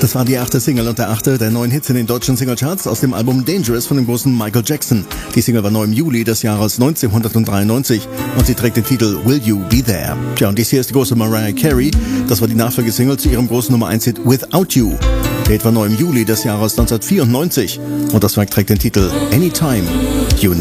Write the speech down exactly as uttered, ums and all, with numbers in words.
Das war die achte Single und der achte der neuen Hits in den deutschen Singlecharts aus dem Album Dangerous von dem großen Michael Jackson. Die Single war neu im Juli des Jahres neunzehnhundertdreiundneunzig und sie trägt den Titel Will You Be There. Tja, und dies hier ist die große Mariah Carey. Das war die Nachfolgesingle zu ihrem großen Nummer eins Hit Without You. Der Hit war neu im Juli des Jahres neunzehnhundertvierundneunzig und das Werk trägt den Titel Anytime You